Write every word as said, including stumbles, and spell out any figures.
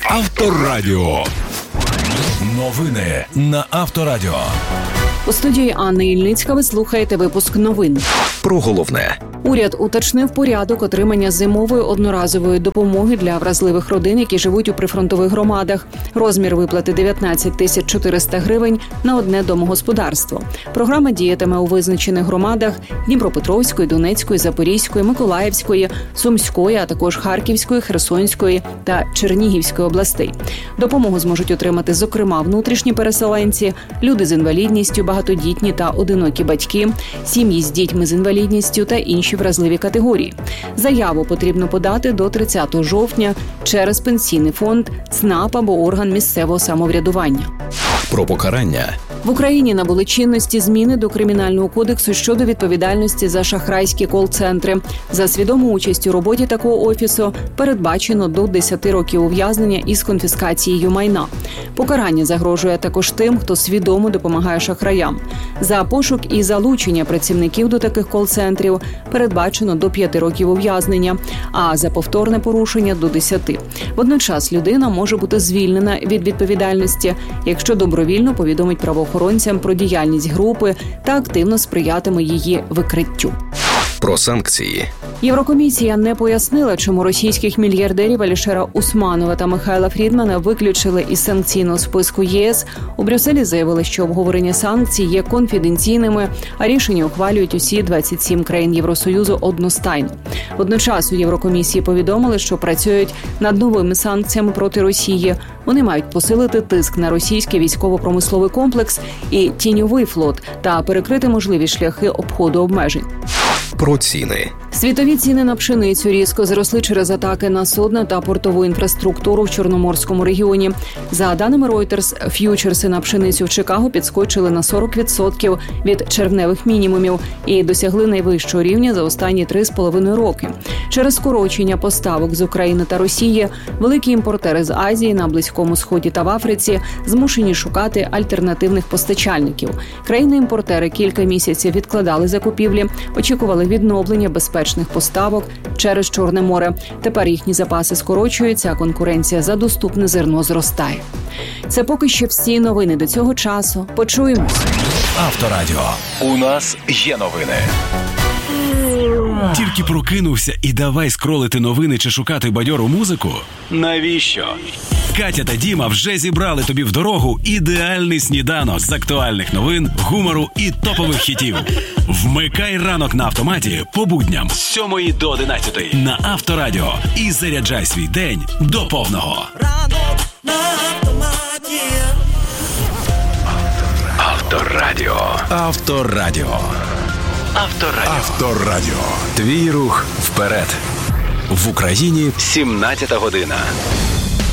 Авторадіо. Новини на Авторадіо. У студії Анна Ільницька ви слухаєте випуск новин. Про головне. Уряд уточнив порядок отримання зимової одноразової допомоги для вразливих родин, які живуть у прифронтових громадах. Розмір виплати дев'ятнадцять тисяч чотириста гривень на одне домогосподарство. Програма діятиме у визначених громадах Дніпропетровської, Донецької, Запорізької, Миколаївської, Сумської, а також Харківської, Херсонської та Чернігівської областей. Допомогу зможуть отримати, зокрема, внутрішні переселенці, люди з інвалідністю, багатодітні та одинокі батьки, сім'ї з дітьми з інвалідністю та інші вразливі категорії. Заяву потрібно подати до тридцятого жовтня через Пенсійний фонд, ЦНАП або орган місцевого самоврядування. Про покарання. В Україні набули чинності зміни до Кримінального кодексу щодо відповідальності за шахрайські кол-центри. За свідому участь у роботі такого офісу передбачено до десяти років ув'язнення із конфіскацією майна. Покарання загрожує також тим, хто свідомо допомагає шахраям. За пошук і залучення працівників до таких кол-центрів передбачено до п'яти років ув'язнення, а за повторне порушення – до десяти. Водночас людина може бути звільнена від відповідальності, якщо добровільно повідомить правоохоронцям про діяльність групи та активно сприятиме її викриттю. Про санкції. Єврокомісія не пояснила, чому російських мільярдерів Алішера Усманова та Михайла Фрідмана виключили із санкційного списку ЄС. У Брюсселі заявили, що обговорення санкцій є конфіденційними, а рішення ухвалюють усі двадцять сім країн Євросоюзу одностайно. Водночас у Єврокомісії повідомили, що працюють над новими санкціями проти Росії. Вони мають посилити тиск на російський військово-промисловий комплекс і тіньовий флот та перекрити можливі шляхи обходу обмежень. Про ціни. Світові ціни на пшеницю різко зросли через атаки на судна та портову інфраструктуру в Чорноморському регіоні. За даними Reuters, ф'ючерси на пшеницю в Чикаго підскочили на сорок відсотків від червневих мінімумів і досягли найвищого рівня за останні три з половиною роки. Через скорочення поставок з України та Росії великі імпортери з Азії, на Близькому Сході та в Африці змушені шукати альтернативних постачальників. Країни-імпортери кілька місяців відкладали закупівлі, очікували відновлення безпечних поставок через Чорне море. Тепер їхні запаси скорочуються, а конкуренція за доступне зерно зростає. Це поки що всі новини до цього часу. Почуємось. Авторадіо. У нас є новини. Тільки прокинувся і давай скролити новини чи шукати бадьору музику? Навіщо? Катя та Діма вже зібрали тобі в дорогу ідеальний сніданок з актуальних новин, гумору і топових хітів. Вмикай ранок на автоматі по будням з сьомої до одинадцятої на Авторадіо і заряджай свій день до повного. Ранок на автоматі. Авторадіо. Авторадіо. Авторадіо. Авторадіо. Твій рух вперед. В Україні сімнадцята година.